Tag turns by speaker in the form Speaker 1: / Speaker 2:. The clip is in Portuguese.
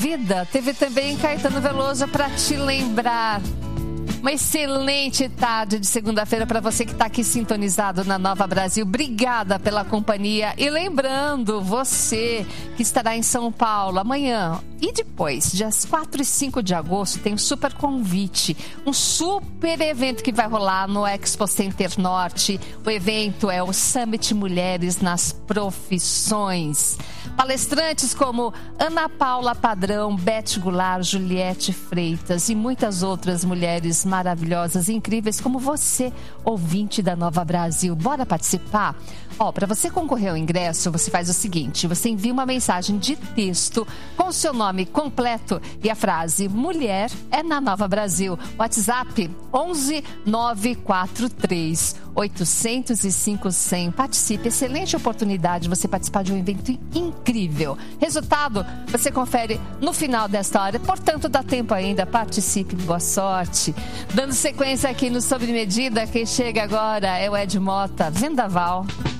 Speaker 1: Vida. Teve também Caetano Veloso para te lembrar. Uma excelente tarde de segunda-feira para você que está aqui sintonizado na Nova Brasil. Obrigada pela companhia. E lembrando, você que estará em São Paulo amanhã e depois, dias 4 e 5 de agosto, tem um super convite. Um super evento que vai rolar no Expo Center Norte. O evento é o Summit Mulheres nas Profissões. Palestrantes como Ana Paula Padrão, Beth Goulart, Juliette Freitas e muitas outras mulheres maravilhosas e incríveis como você, ouvinte da Nova Brasil. Bora participar? Para você concorrer ao ingresso, você faz o seguinte: você envia uma mensagem de texto com o seu nome completo e a frase "Mulher é na Nova Brasil". WhatsApp 11 943 805 100. Participe, excelente oportunidade de você participar de um evento incrível. Resultado, você confere no final desta hora, portanto dá tempo ainda, participe, boa sorte. Dando sequência aqui no Sob Medida, quem chega agora é o Ed Mota, Vendaval.